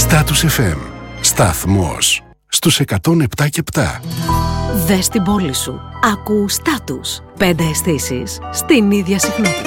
Status FM. Σταθμός στους 107,7. Δες την πόλη σου. Ακού Status. 5 αισθήσεις στην ίδια συχνότητα.